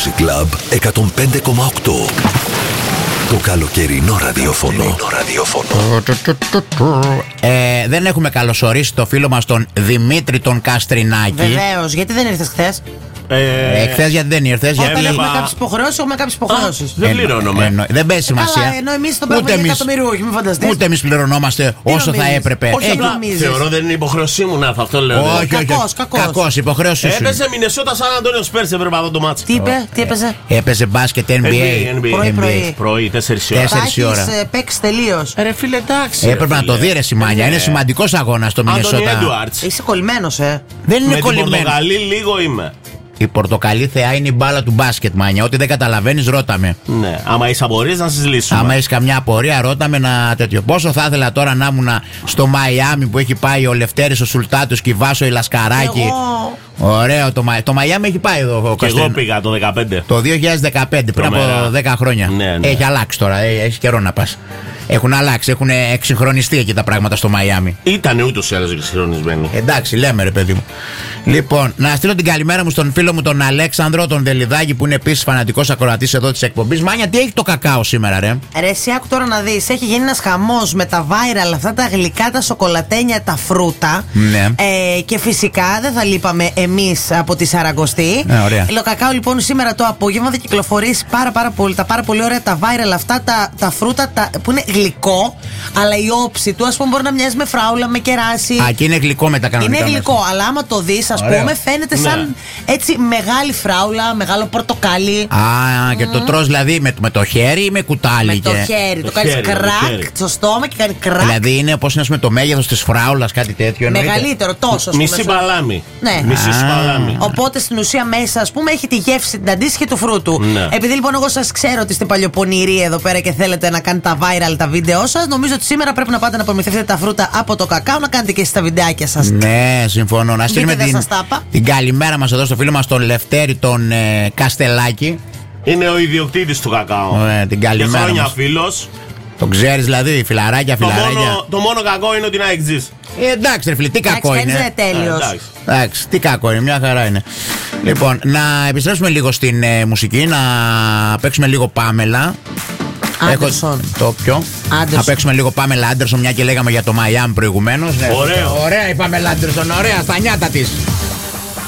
Music Club 105,8. Το καλοκαιρινό ραδιόφωνο. Δεν έχουμε καλωσορίσει το φίλο μας τον Δημήτρη τον Καστρινάκη. Βεβαίως, γιατί δεν ήρθες χθες? Χθες γιατί δεν ήρθες? Όταν έχουμε κάποιες υποχρεώσεις, έχουμε κάποιες υποχρεώσεις. Δεν πληρώνομαι. Δεν παίζει σημασία. Καλά, ενώ εμείς τον παίρνουμε για εκατομμυριούχοι, μην φανταστείς. Ούτε εμείς πληρωνόμαστε όσο θα έπρεπε. Όχι, απλά θεωρώ δεν είναι υποχρέωσή μου να έρθω, αυτό λέω. Όχι, κακός, υποχρέωση σου. Έπαιζε Μινεσότα Σαν Αντώνιο Σπέρς, έπρεπε να δω το μάτσο. Τι είπε, τι έπαιζε? Έπαιζε μπάσκετ NBA. Πρωί, 4 η ώρα. 4 η ώρα. Έχεις παίξει τελείως. Ρε φίλε, εντάξει. Έπρεπε να το δει ρε Σιμάνια. Είναι σημαντικός αγώνας το Μινεσότα. Είσαι κολλημένος, Δεν είναι με κολλημένο. την Πορτογαλή λίγο είμαι. Η πορτοκαλί θεά είναι η μπάλα του μπάσκετ, Μάνια. Ό,τι δεν καταλαβαίνεις, ρώτα με. Ναι, άμα είσαι απορίες να σας λύσουμε. Άμα έχεις καμιά απορία, ρώτα με ένα τέτοιο. Πόσο θα ήθελα τώρα να ήμουν στο Μαϊάμι που έχει πάει ο Λευτέρης ο Σουλτάτος και η Βάσο η Λασκαράκη. Ωραίο το Μαϊάμι έχει πάει εδώ ο Και εγώ πήγα το 2015. Το 2015, πριν από 10 χρόνια. Ναι. Έχει αλλάξει τώρα, έχει καιρό να πας. Έχουν αλλάξει, έχουν εξυγχρονιστεί εκεί τα πράγματα στο Μαϊάμι. Ήταν ούτως ή άλλως εξυγχρονισμένοι. Εντάξει, λέμε ρε παιδί μου. Λοιπόν, να στείλω την καλημέρα μου στον φίλο μου τον Αλέξανδρο, τον Δελιδάκη, που είναι επίσης φανατικός ακροατής εδώ της εκπομπής. Μάνια, τι έχει το κακάο σήμερα, ρε? Ρε, εσύ άκου τώρα να δεις. Έχει γίνει ένας χαμός με τα viral, αυτά τα γλυκά, τα σοκολατένια, τα φρούτα. Ναι. Και φυσικά δεν θα λείπαμε εμείς από τη Σαραγκοστή. Ωραία. Κακάο λοιπόν σήμερα το απόγευμα θα κυκλοφορήσει πάρα πολύ ωραία τα viral αυτά τα φρούτα που είναι γλυκό, αλλά η όψη του ας πούμε μπορεί να μοιάζει με φράουλα, με κεράσι. Α, και είναι γλυκό με τα κανονικά. Είναι γλυκό, αλλά άμα το δεις, ας πούμε, φαίνεται σαν έτσι μεγάλη φράουλα, μεγάλο πορτοκάλι. Α, και το τρως δηλαδή με το χέρι ή με κουτάλι? Με το χέρι. Το κάνεις κρακ στο στόμα και κάνει κρακ. Δηλαδή είναι όπως είναι το μέγεθος της φράουλας, κάτι τέτοιο. Μεγαλύτερο, τόσο. Μισή παλάμη. Ναι. Μισή παλάμη. Οπότε στην ουσία μέσα, ας πούμε, έχει τη γεύση την αντίστοιχη του φρούτου. Ναι. Επειδή λοιπόν εγώ σας ξέρω ότι είστε παλιοπονηροί εδώ πέρα και θέλετε να κάνετε τα viral τα βίντεο σας, νομίζω ότι σήμερα πρέπει να πάτε να προμηθευτείτε τα φρούτα από το κακάο, να κάνετε και εσείς τα βιντεάκια σας. Ναι, συμφωνώ. Να στείλουμε την καλημέρα μας εδώ στο φίλο μας τον Λευτέρη τον Καστελάκη. Είναι ο ιδιοκτήτης του κακάο. Την καλημέρα. Και χρόνια μας. φίλος. Τον ξέρεις δηλαδή, φιλαράκια. Το μόνο κακό είναι ότι είναι αεξής. Εντάξει ρε φίλε, τι κακό είναι. Δεν είναι τέλειος. Εντάξει, τι κακό είναι, μια χαρά είναι. Λοιπόν, να επιστρέψουμε λίγο στην μουσική, να παίξουμε λίγο Πάμελα. Άντερσον. Το ποιο? Άντερσον. Να παίξουμε λίγο Πάμελα Άντερσον, μια και λέγαμε για το Μαϊάμι προηγουμένως. Ωραίο. Ωραία η Πάμελα Άντερσον, ωραία, στα νιάτα της.